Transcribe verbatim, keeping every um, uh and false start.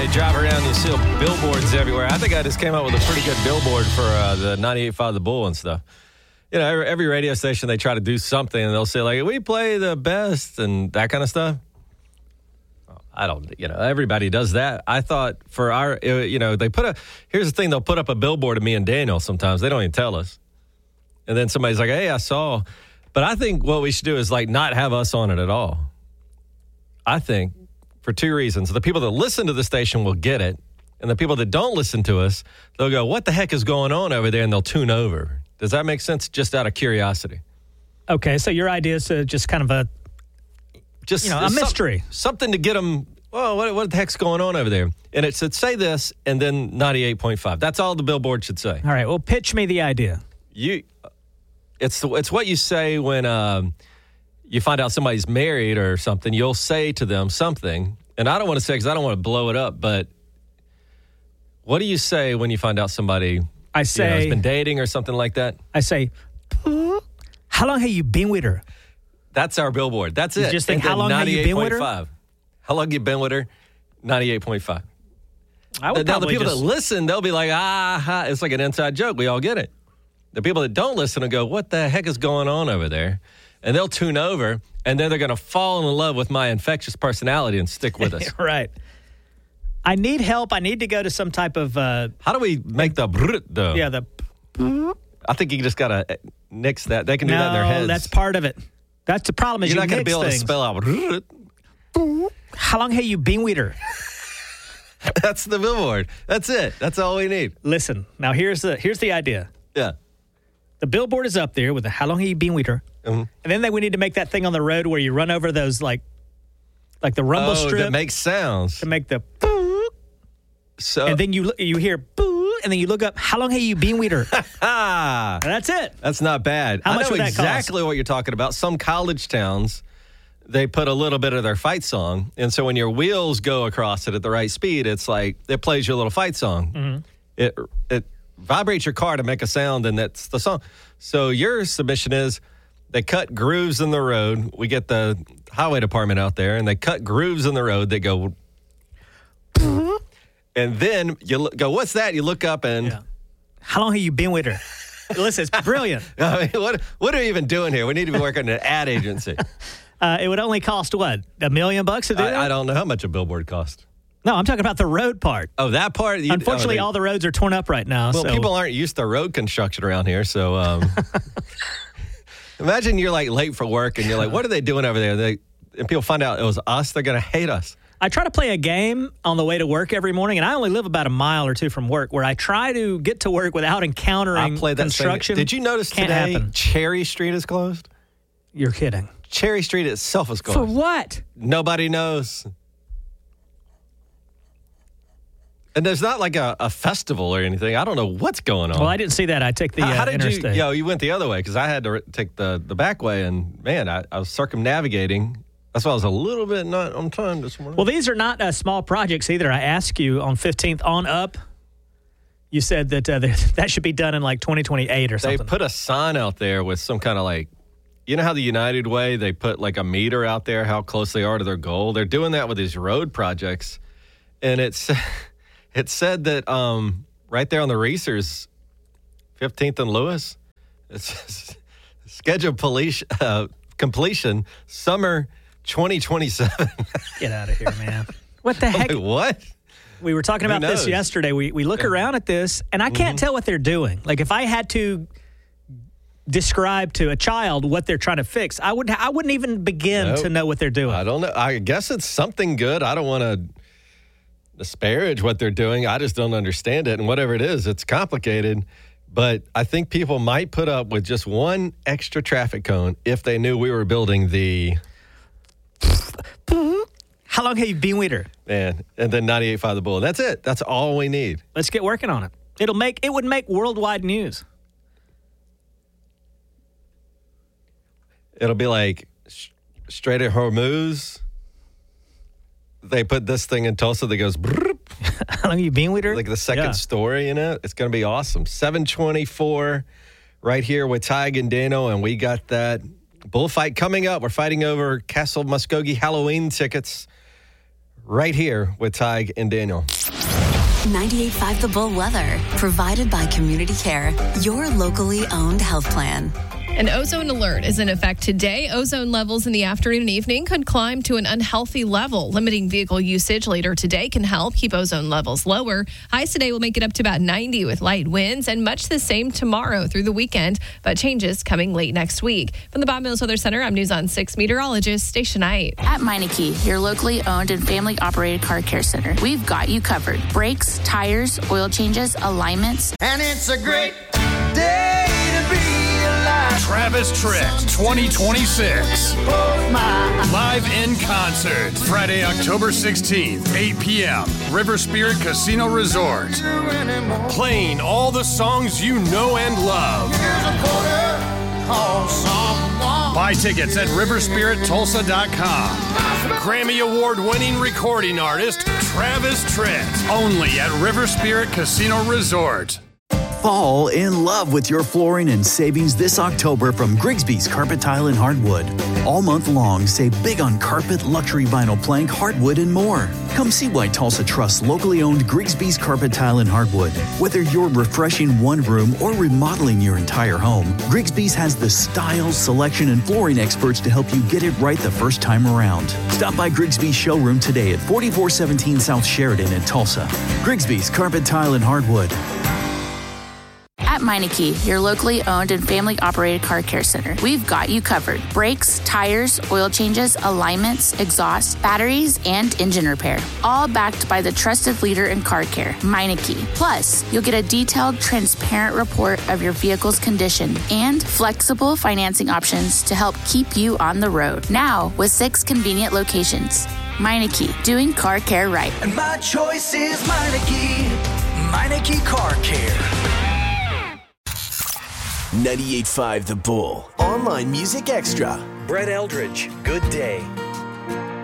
they drive around and see billboards everywhere. I think I just came up with a pretty good billboard for uh, the ninety-eight point five The Bull and stuff. You know, every, every radio station, they try to do something, and they'll say, like, we play the best and that kind of stuff. I don't, you know, everybody does that. I thought for our, you know, they put a, here's the thing, they'll put up a billboard of me and Daniel sometimes. They don't even tell us. And then somebody's like, hey, I saw. But I think what we should do is, like, not have us on it at all. I think for two reasons. The people that listen to the station will get it, and the people that don't listen to us, they'll go, what the heck is going on over there? And they'll tune over. Does that make sense? Just out of curiosity. Okay, so your idea is to just kind of a, just you know, a mystery. Some, something to get them, well, what, what the heck's going on over there? And it should say this and then ninety-eight point five. That's all the billboard should say. All right, well, pitch me the idea. You, It's the, it's what you say when um, you find out somebody's married or something. You'll say to them something, and I don't want to say because I don't want to blow it up, but what do you say when you find out somebody I say, you know, has been dating or something like that? I say, how long have you been with her? That's our billboard. That's you it. Just think, how long have you been with her? How long have you been with her? ninety-eight point five. I would now, the people just... that listen, they'll be like, ah, ha. It's like an inside joke. We all get it. The people that don't listen will go, what the heck is going on over there? And they'll tune over, and then they're going to fall in love with my infectious personality and stick with us. Right. I need help. I need to go to some type of... Uh, How do we make the brrrt, though? Yeah, the... I think you just got to nix that. They can do no, that in their heads. That's part of it. That's the problem is You're you not going to be able things. to spell out brrrt. How long have you been with her? That's the billboard. That's it. That's all we need. Listen, now here's the here's the idea. Yeah. The billboard is up there with the how long have you been with her? Mm-hmm. And then they, we need to make that thing on the road where you run over those, like, like the rumble oh, strip. that makes sounds. To make the so, and then you you hear boo, and then you look up, how long have you been with her? And that's it. That's not bad. How I much know would that exactly cost? What you're talking about. Some college towns, they put a little bit of their fight song. And so when your wheels go across it at the right speed, it's like it plays your little fight song. Mm-hmm. It it vibrates your car to make a sound, and that's the song. So your submission is they cut grooves in the road. We get the highway department out there, and they cut grooves in the road that go... And then you look, go, what's that? You look up and... Yeah. How long have you been with her? Listen, it's brilliant. I mean, what, what are we even doing here? We need to be working at an ad agency. Uh, it would only cost, what, a million bucks to do I, that? I don't know how much a billboard costs. No, I'm talking about the road part. Oh, that part? You, Unfortunately, oh, they, all the roads are torn up right now. Well, so. people aren't used to road construction around here, so... Um, imagine you're, like, late for work, and you're like, what are they doing over there? They, and people find out it was us, they're going to hate us. I try to play a game on the way to work every morning, and I only live about a mile or two from work, where I try to get to work without encountering I played that construction. Same. Did you notice Can't today happen. Cherry Street is closed? You're kidding. Cherry Street itself is closed. For what? Nobody knows. And there's not like a, a festival or anything. I don't know what's going on. Well, I didn't see that. I take the how, uh, how did interstate. you? Yo, you went the other way because I had to r- take the, the back way, and man, I, I was circumnavigating. That's why I was a little bit not on time this morning. Well, these are not uh, small projects either. I asked you on fifteenth on up. You said that uh, that should be done in like twenty twenty-eight or something. They put a sign out there with some kind of like, you know how the United Way, they put like a meter out there, how close they are to their goal. They're doing that with these road projects. And it's it said that um, right there on the Reesers, fifteenth and Lewis, it's scheduled police, uh, completion, summer twenty twenty-seven. Get out of here, man. What the heck? Like, what? We were talking about this yesterday. We we look around at this, and I can't mm-hmm. tell what they're doing. Like, if I had to describe to a child what they're trying to fix, I, would, I wouldn't even begin nope. to know what they're doing. I don't know. I guess it's something good. I don't want to disparage what they're doing. I just don't understand it. And whatever it is, it's complicated. But I think people might put up with just one extra traffic cone if they knew we were building the... How long have you been with her? Man, and then ninety-eight point five The Bull. That's it. That's all we need. Let's get working on it. It'll make it would make worldwide news. It'll be like Strait of Hormuz. They put this thing in Tulsa that goes... How long have you been with her? Like the second yeah. story in it. It's going to be awesome. seven twenty-four right here with Tig and Dano, and we got that bullfight coming up. We're fighting over Castle Muskogee Halloween tickets right here with Tig and Daniel. ninety-eight point five The Bull weather, provided by Community Care, your locally owned health plan. An ozone alert is in effect today. Ozone levels in the afternoon and evening could climb to an unhealthy level. Limiting vehicle usage later today can help keep ozone levels lower. Highs today will make it up to about ninety with light winds, and much the same tomorrow through the weekend, but changes coming late next week. From the Bob Mills Weather Center, I'm News on six meteorologist Stacia Knight. At Meineke, your locally owned and family-operated car care center, we've got you covered. Brakes, tires, oil changes, alignments. And it's a great day to be alive. Travis Tritt twenty twenty-six. Live in concert. Friday, October sixteenth, eight p.m. River Spirit Casino Resort. Playing all the songs you know and love. Buy tickets at river spirit tulsa dot com. Grammy Award-winning recording artist Travis Tritt. Only at River Spirit Casino Resort. Fall in love with your flooring and savings this October from Grigsby's Carpet Tile and Hardwood. All month long, save big on carpet, luxury vinyl plank, hardwood, and more. Come see why Tulsa trusts locally owned Grigsby's Carpet Tile and Hardwood. Whether you're refreshing one room or remodeling your entire home, Grigsby's has the style, selection, and flooring experts to help you get it right the first time around. Stop by Grigsby's showroom today at forty-four seventeen South Sheridan in Tulsa. Grigsby's Carpet Tile and Hardwood. At Meineke, your locally owned and family-operated car care center, we've got you covered. Brakes, tires, oil changes, alignments, exhaust, batteries, and engine repair. All backed by the trusted leader in car care, Meineke. Plus, you'll get a detailed, transparent report of your vehicle's condition and flexible financing options to help keep you on the road. Now, with six convenient locations. Meineke, doing car care right. And my choice is Meineke. Meineke Car Care. ninety-eight point five The Bull. Online Music Extra. Brett Eldridge, Good Day.